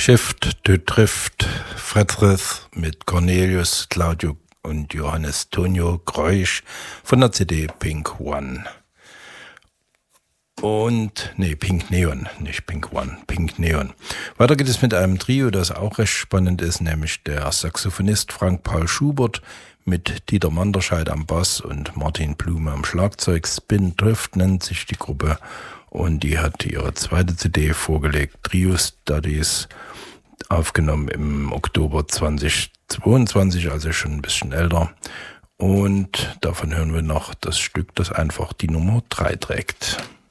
Shift to Drift, Fredrith mit Cornelius, Claudio und Johannes Tonio Greusch von der CD Pink One. Pink Neon, nicht Pink One, Pink Neon. Weiter geht es mit einem Trio, das auch recht spannend ist, nämlich der Saxophonist Frank-Paul Schubert mit Dieter Manderscheid am Bass und Martin Blume am Schlagzeug. Spin Drift nennt sich die Gruppe und die hat ihre zweite CD vorgelegt, Trio Studies, aufgenommen im Oktober 2022, also schon ein bisschen älter. Und davon hören wir noch das Stück, das einfach die Nummer 3 trägt.